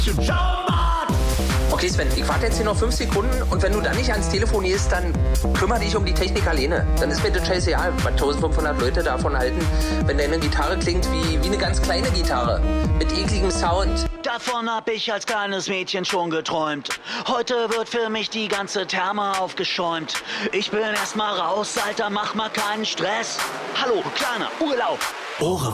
Okay, Sven, ich warte jetzt hier noch 5 Sekunden und wenn du dann nicht ans Telefon gehst, dann kümmere dich um die Technik alleine. Dann ist mir das scheißegal, was 1500 Leute davon halten, wenn deine Gitarre klingt wie eine ganz kleine Gitarre mit ekligem Sound. Davon hab ich als kleines Mädchen schon geträumt. Heute wird für mich die ganze Therme aufgeschäumt. Ich bin erst mal raus, Alter, mach mal keinen Stress. Hallo, kleiner Urlaub.